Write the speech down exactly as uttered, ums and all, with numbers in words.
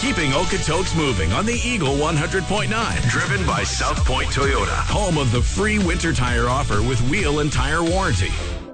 Keeping Okotoks moving on the Eagle one hundred point nine. Driven by South Point Toyota. Home of the free winter tire offer with wheel and tire warranty.